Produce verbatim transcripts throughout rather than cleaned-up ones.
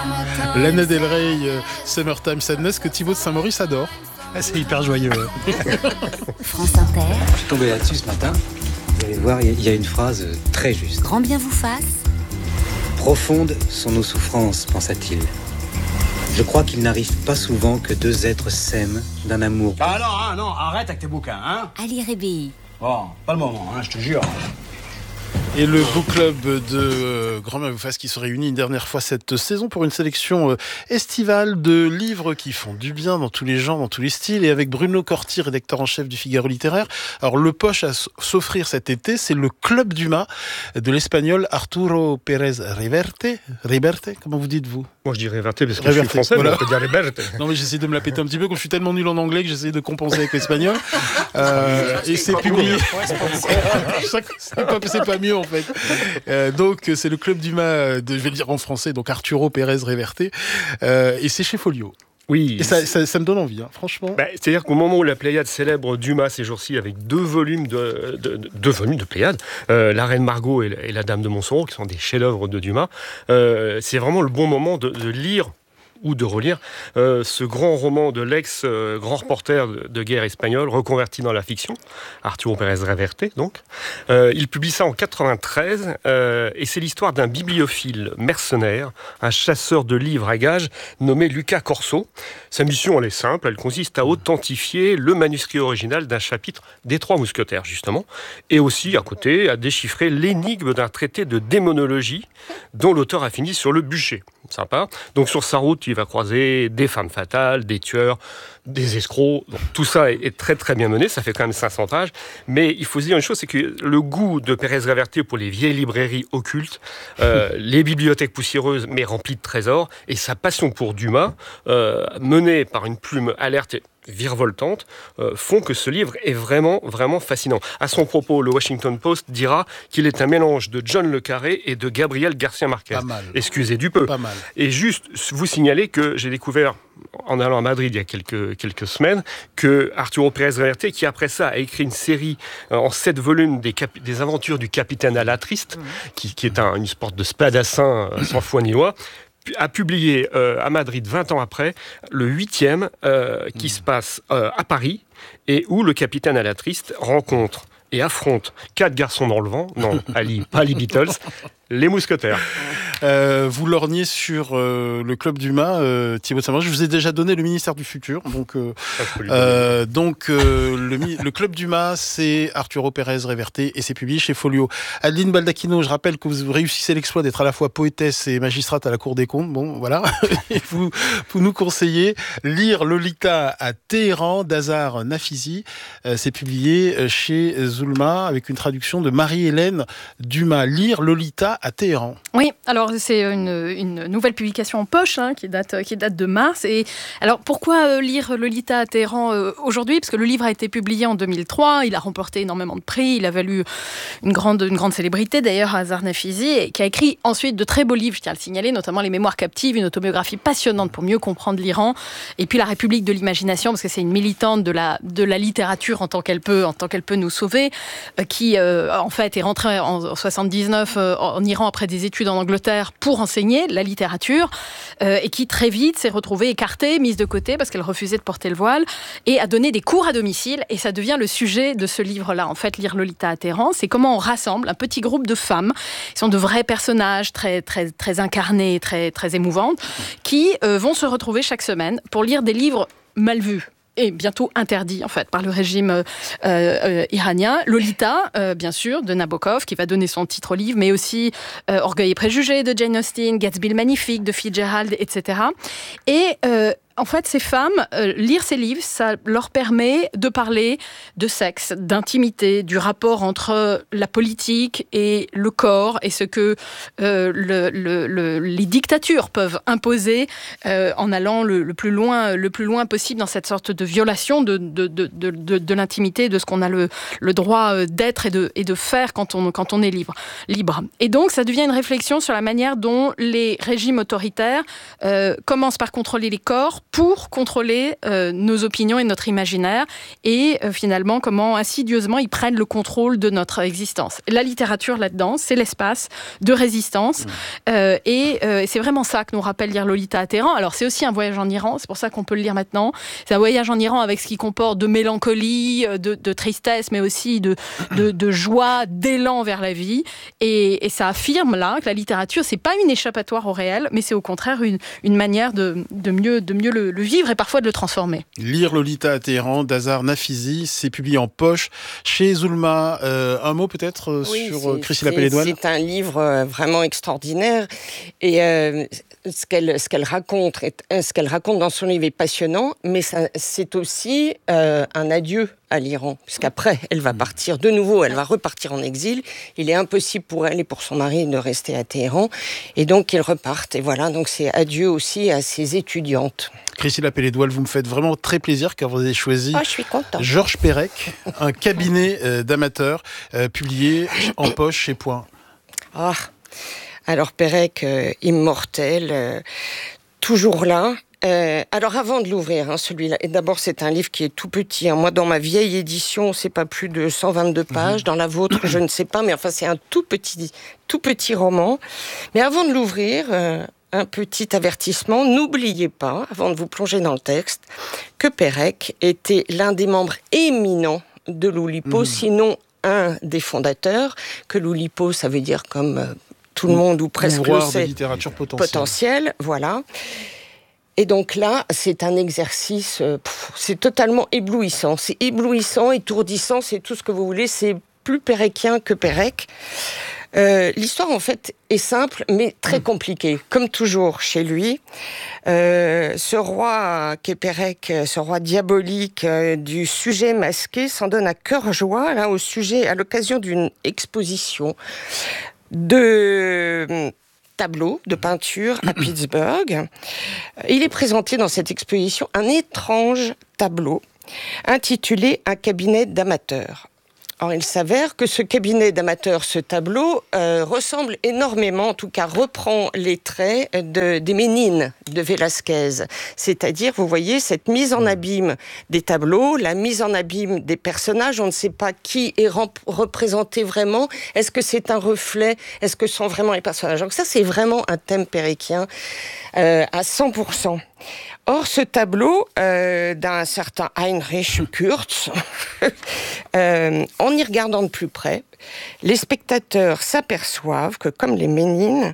Lana Del Rey, euh, Summertime Sadness, que Thibaut de Saint-Maurice adore. Ah, c'est hyper joyeux. France Inter. Je suis tombé là-dessus ce matin. Vous allez voir, il y a une phrase très juste. Grand bien vous fasse. Profondes sont nos souffrances, pensa-t-il. Je crois qu'il n'arrive pas souvent que deux êtres s'aiment d'un amour. Ah non, ah non, arrête avec tes bouquins, hein. Ali Rébi. Bon, pas le moment, hein, je te jure. Et le book club de euh, Grand Bien vous fasse qui se réunit une dernière fois cette saison pour une sélection euh, estivale de livres qui font du bien dans tous les genres, dans tous les styles, et avec Bruno Corti, rédacteur en chef du Figaro littéraire. Alors le poche à s'offrir cet été, c'est le Club Dumas de l'espagnol Arturo Pérez Reverte. Reverte, comment vous dites-vous? Moi je dis Reverte parce que Reverte, je suis français, voilà. mais on peut dire Reverte. Non mais j'essaie de me la péter un petit peu, comme je suis tellement nul en anglais que j'essaie de compenser avec l'espagnol. Euh, et c'est publié. c'est, pas, c'est pas mieux en fait. Euh, donc c'est le Club Dumas de, je vais le dire en français, donc Arturo Pérez Reverte, euh, et c'est chez Folio. Oui. Et ça, ça, ça me donne envie, hein, franchement. Bah, c'est-à-dire qu'au moment où la Pléiade célèbre Dumas ces jours-ci avec deux volumes de, de, de, deux volumes de Pléiade, euh, La Reine Margot et la, et la Dame de Montsoreau, qui sont des chefs-d'œuvre de Dumas, euh, c'est vraiment le bon moment de, de lire ou de relire euh, ce grand roman de l'ex-grand euh, reporter de, de guerre espagnol reconverti dans la fiction, Arturo Pérez Reverte donc. Euh, il publie ça en quatre-vingt-treize euh, et c'est l'histoire d'un bibliophile mercenaire, un chasseur de livres à gages nommé Luca Corso. Sa mission, elle est simple, elle consiste à authentifier le manuscrit original d'un chapitre des Trois Mousquetaires, justement, et aussi, à côté, à déchiffrer l'énigme d'un traité de démonologie dont l'auteur a fini sur le bûcher. Sympa. Donc sur sa route, il va croiser des femmes fatales, des tueurs, des escrocs. Donc, tout ça est, est très très bien mené, ça fait quand même cinq cents pages. Mais il faut se dire une chose, c'est que le goût de Pérez Reverte pour les vieilles librairies occultes, euh, les bibliothèques poussiéreuses mais remplies de trésors, et sa passion pour Dumas, euh, menée par une plume alerte et virevoltante, euh, font que ce livre est vraiment, vraiment fascinant. À son propos, le Washington Post dira qu'il est un mélange de John le Carré et de Gabriel Garcia Marquez. Pas mal. Excusez du peu. Pas mal. Et juste vous signaler que j'ai découvert, en allant à Madrid il y a quelques, quelques semaines, que Arturo Pérez Reverte, qui après ça a écrit une série euh, en sept volumes des, cap- des aventures du capitaine à la triste, mmh. qui, qui est un, une sorte de spadassin euh, sans foi ni loi, a publié euh, à Madrid vingt ans après le huitième euh, qui mmh. se passe euh, à Paris et où le capitaine à la triste rencontre et affronte quatre garçons dans le vent, non, Ali, pas les Beatles, les mousquetaires. Euh, vous lorgnez sur euh, le Club Dumas, euh, Thibaut de Saint-Maurice. Je vous ai déjà donné le ministère du futur. Donc, euh, euh, donc euh, le, le Club Dumas, c'est Arturo Pérez Reverte et c'est publié chez Folio. Adeline Baldacchino, je rappelle que vous réussissez l'exploit d'être à la fois poétesse et magistrate à la Cour des comptes. Bon, voilà. Et vous, vous nous conseillez lire Lolita à Téhéran d'Azar Nafizi. Euh, c'est publié chez Zulma avec une traduction de Marie-Hélène Dumas. Lire Lolita à Téhéran. Oui, alors c'est une, une nouvelle publication en poche hein, qui, date, qui date de mars. Et alors pourquoi euh, lire Lolita à Téhéran euh, aujourd'hui? Parce que le livre a été publié en deux mille trois, il a remporté énormément de prix, il a valu une grande, une grande célébrité d'ailleurs à Azar Nafizi, et qui a écrit ensuite de très beaux livres, je tiens à le signaler, notamment Les Mémoires captives, une autobiographie passionnante pour mieux comprendre l'Iran, et puis La République de l'imagination, parce que c'est une militante de la, de la littérature en tant qu'elle peut, en tant qu'elle peut nous sauver, euh, qui euh, en fait est rentrée en soixante-dix-neuf euh, en Iran après des études en Angleterre pour enseigner la littérature euh, et qui très vite s'est retrouvée écartée, mise de côté parce qu'elle refusait de porter le voile et a donné des cours à domicile, et ça devient le sujet de ce livre-là. En fait, Lire Lolita à Téhéran, c'est comment on rassemble un petit groupe de femmes qui sont de vrais personnages très, très, très incarnés, très, très émouvantes, qui euh, vont se retrouver chaque semaine pour lire des livres mal vus et bientôt interdit en fait par le régime euh, euh, iranien. Lolita, euh, bien sûr, de Nabokov, qui va donner son titre au livre, mais aussi euh, Orgueil et préjugés de Jane Austen, Gatsby le Magnifique de Fitzgerald, et cetera. Et euh, en fait, ces femmes, euh, lire ces livres, ça leur permet de parler de sexe, d'intimité, du rapport entre la politique et le corps, et ce que euh, le, le, le, les dictatures peuvent imposer euh, en allant le, le, plus loin, le plus loin possible dans cette sorte de violation de, de, de, de, de, de l'intimité, de ce qu'on a le, le droit d'être et de, et de faire quand on, quand on est libre, libre. Et donc, ça devient une réflexion sur la manière dont les régimes autoritaires euh, commencent par contrôler les corps, pour contrôler euh, nos opinions et notre imaginaire, et euh, finalement comment insidieusement ils prennent le contrôle de notre existence. La littérature là-dedans, c'est l'espace de résistance, mmh. euh, et euh, c'est vraiment ça que nous rappelle lire Lolita à Téhéran. Alors c'est aussi un voyage en Iran, c'est pour ça qu'on peut le lire maintenant. C'est un voyage en Iran avec ce qui comporte de mélancolie, de, de tristesse, mais aussi de, de, de joie, d'élan vers la vie, et, et ça affirme là que la littérature, c'est pas une échappatoire au réel, mais c'est au contraire une, une manière de, de mieux, de mieux le le vivre et parfois de le transformer. Lire Lolita à Téhéran d'Azar Nafizi, c'est publié en poche chez Zulma. Euh, un mot peut-être oui, sur Chrissy Lapélédoine. C'est un livre vraiment extraordinaire et euh, ce qu'elle ce qu'elle raconte, ce qu'elle raconte dans son livre est passionnant, mais ça, c'est aussi euh, un adieu à l'Iran, puisqu'après, elle va partir de nouveau, elle va repartir en exil. Il est impossible pour elle et pour son mari de rester à Téhéran, et donc ils repartent. Et voilà, donc c'est adieu aussi à ses étudiantes. Chrissy Lapélédoine, vous me faites vraiment très plaisir car vous avez choisi ah, je suis contente. Georges Perec, un cabinet euh, d'amateurs, euh, publié en poche chez Point. Ah, alors Perec, euh, immortel, euh, toujours là. Euh, alors avant de l'ouvrir, hein, celui-là, et d'abord c'est un livre qui est tout petit. Hein. Moi, dans ma vieille édition, c'est pas plus de cent vingt-deux pages. Mmh. Dans la vôtre, je ne sais pas, mais enfin c'est un tout petit, tout petit roman. Mais avant de l'ouvrir, euh, un petit avertissement. N'oubliez pas, avant de vous plonger dans le texte, que Perec était l'un des membres éminents de l'Oulipo, mmh. sinon un des fondateurs. Que l'Oulipo, ça veut dire comme euh, tout le monde ou presque le sait, de littérature potentielle. potentielle, voilà. Et donc là, c'est un exercice, euh, pff, c'est totalement éblouissant. C'est éblouissant, étourdissant, c'est tout ce que vous voulez. C'est plus péréquien que Perec. Euh, l'histoire, en fait, est simple, mais très compliquée. Comme toujours chez lui, euh, ce roi qu'est Perec, ce roi diabolique euh, du sujet masqué, s'en donne à cœur joie, là, au sujet, à l'occasion d'une exposition de tableau de peinture à Pittsburgh. Il est présenté dans cette exposition un étrange tableau intitulé « Un cabinet d'amateurs ». Or, il s'avère que ce cabinet d'amateurs, ce tableau, euh, ressemble énormément, en tout cas reprend les traits de, des Ménines de Velázquez. C'est-à-dire, vous voyez, cette mise en abîme des tableaux, la mise en abîme des personnages, on ne sait pas qui est rem- représenté vraiment. Est-ce que c'est un reflet? Est-ce que ce sont vraiment les personnages? Donc ça, c'est vraiment un thème péréquien euh, à cent pour cent. Or, ce tableau euh, d'un certain Heinrich Kurz, euh, en y regardant de plus près, les spectateurs s'aperçoivent que, comme les Ménines,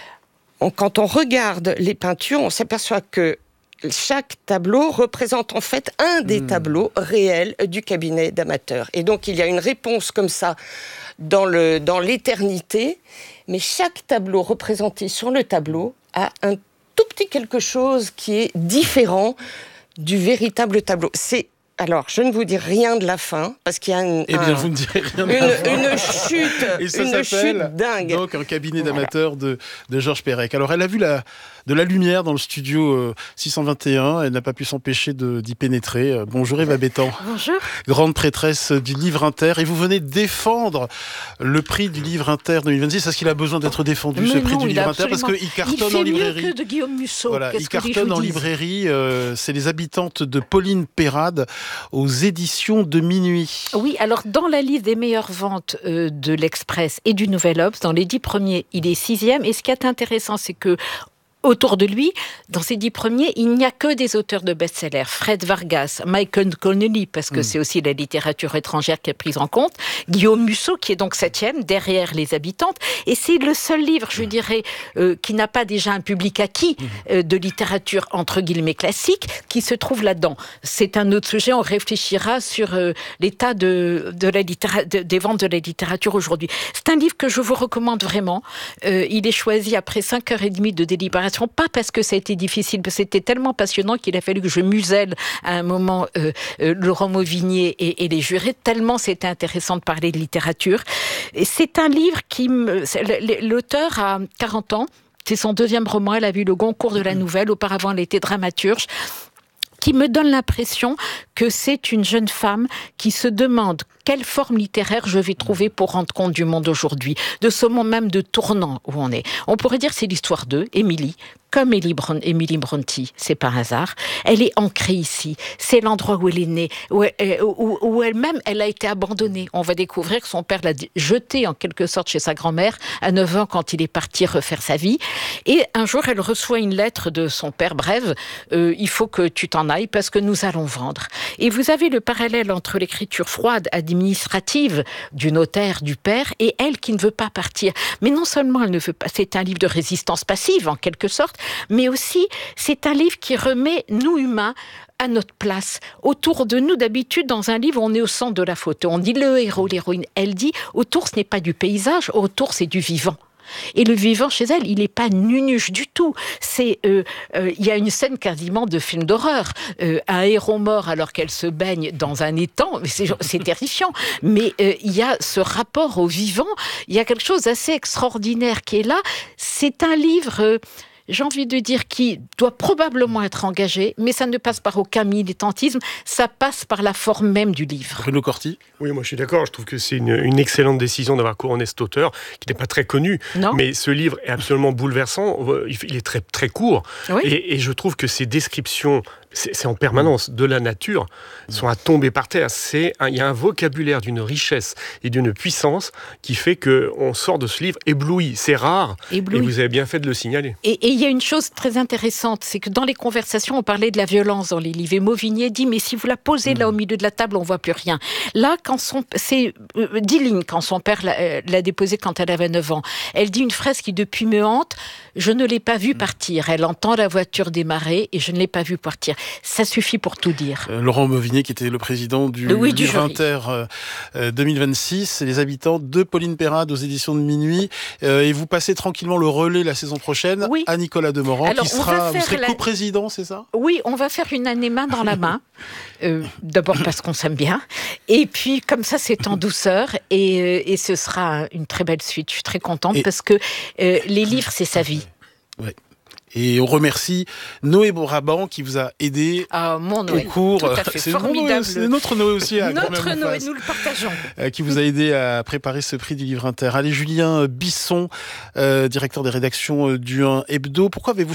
on, quand on regarde les peintures, on s'aperçoit que chaque tableau représente en fait un des mmh. tableaux réels du cabinet d'amateurs. Et donc, il y a une réponse comme ça dans, le, dans l'éternité, mais chaque tableau représenté sur le tableau a un tout petit quelque chose qui est différent du véritable tableau. C'est Alors, je ne vous dis rien de la fin, parce qu'il y a une, eh bien, un, vous ne direz rien de une, la fin. une chute, Et ça une s'appelle chute dingue. Donc, un cabinet d'amateurs de, de Georges Perec. Alors, elle a vu la, de la lumière dans le studio euh, six cent vingt et un. Elle n'a pas pu s'empêcher de, d'y pénétrer. Euh, bonjour Eva Bétan. Bonjour. Grande prêtresse du Livre Inter. Et vous venez défendre le prix du Livre Inter deux mille vingt-six. Est-ce qu'il a besoin d'être défendu, Mais ce prix non, du Livre absolument... Inter? Parce qu'il cartonne il fait en librairie. Mieux que de Guillaume Musso. Voilà, Qu'est-ce il que cartonne en librairie. Euh, c'est les habitantes de Pauline Perrade aux éditions de Minuit. Oui, alors dans la liste des meilleures ventes euh, de l'Express et du Nouvel Obs, dans les dix premiers, il est sixième. Et ce qui est intéressant, c'est que autour de lui, dans ces dix premiers, il n'y a que des auteurs de best-sellers. Fred Vargas, Michael Connelly, parce que mmh. c'est aussi la littérature étrangère qui est prise en compte. Guillaume Musso, qui est donc septième, derrière Les Habitantes. Et c'est le seul livre, je dirais, euh, qui n'a pas déjà un public acquis euh, de littérature, entre guillemets, classique, qui se trouve là-dedans. C'est un autre sujet, on réfléchira sur euh, l'état de, de la littéra- de, des ventes de la littérature aujourd'hui. C'est un livre que je vous recommande vraiment. Euh, il est choisi après cinq heures trente de délibération. Pas parce que ça a été difficile, parce que c'était tellement passionnant qu'il a fallu que je muselle à un moment euh, euh, Laurent Mauvigné et, et les jurés, tellement c'était intéressant de parler de littérature. Et c'est un livre qui... Me, l'auteur a quarante ans, c'est son deuxième roman, elle a vu le Goncourt de la Nouvelle, auparavant elle était dramaturge, qui me donne l'impression que c'est une jeune femme qui se demande quelle forme littéraire je vais trouver pour rendre compte du monde aujourd'hui, de ce moment même de tournant où on est. On pourrait dire que c'est l'histoire d'eux, Émilie, comme Émilie Brontë, c'est par hasard. Elle est ancrée ici. C'est l'endroit où elle est née, où, elle, où, où elle-même, elle a été abandonnée. On va découvrir que son père l'a jetée en quelque sorte chez sa grand-mère à neuf ans quand il est parti refaire sa vie. Et un jour, elle reçoit une lettre de son père, brève, euh, il faut que tu t'en ailles parce que nous allons vendre. Et vous avez le parallèle entre l'écriture froide, administrative du notaire, du père, et elle qui ne veut pas partir. Mais non seulement elle ne veut pas, c'est un livre de résistance passive en quelque sorte, mais aussi c'est un livre qui remet nous humains à notre place. Autour de nous, d'habitude, dans un livre, on est au centre de la photo. On dit le héros, l'héroïne. Elle dit, autour, ce n'est pas du paysage, autour, c'est du vivant. Et le vivant chez elle, il n'est pas nunuche du tout. C'est, euh, euh, il y a une scène quasiment de film d'horreur. Euh, un héros mort alors qu'elle se baigne dans un étang, c'est, c'est terrifiant. Mais euh, il y a ce rapport au vivant, il y a quelque chose d'assez extraordinaire qui est là. C'est un livre... Euh, j'ai envie de dire, qui doit probablement être engagé, mais ça ne passe par aucun militantisme, ça passe par la forme même du livre. Bruno Corti ? Oui, moi je suis d'accord, je trouve que c'est une, une excellente décision d'avoir couronné cet auteur, qui n'est pas très connu, non. mais ce livre est absolument bouleversant, il est très, très court, oui. et, et je trouve que ces descriptions... C'est, c'est en permanence de la nature, sont à tomber par terre. C'est un, il y a un vocabulaire d'une richesse et d'une puissance qui fait qu'on sort de ce livre ébloui. C'est rare, ébloui. Et vous avez bien fait de le signaler. Et, et il y a une chose très intéressante, c'est que dans les conversations, on parlait de la violence dans les livres. Et Mauvigné dit, mais si vous la posez mmh. là au milieu de la table, on ne voit plus rien. Là, quand son, c'est euh, dix lignes quand son père l'a, euh, l'a déposée quand elle avait neuf ans. Elle dit une phrase qui depuis me hante, je ne l'ai pas vue mmh. partir. Elle entend la voiture démarrer et je ne l'ai pas vue partir. Ça suffit pour tout dire. Euh, Laurent Mauvigné, qui était le président du, oui, du Livre Inter euh, deux mille vingt-six, et les habitants de Pauline Perrade aux éditions de Minuit. Euh, et vous passez tranquillement le relais la saison prochaine oui. à Nicolas Demorand, Alors, qui sera, vous serez la... co-président, c'est ça ? Oui, on va faire une année main dans la main. Euh, d'abord parce qu'on s'aime bien. Et puis, comme ça, c'est en douceur. Et, euh, et ce sera une très belle suite. Je suis très contente et... parce que euh, les livres, c'est sa vie. Oui. Et on remercie Noé Brabant qui vous a aidé ah, mon Noé. au cours. Tout à fait, c'est formidable. Noé, c'est notre Noé aussi. À notre Noé, nous le partageons. Euh, qui vous a aidé à préparer ce prix du Livre Inter. Allez, Julien Bisson, euh, directeur des rédactions du un Hebdo. Pourquoi avez-vous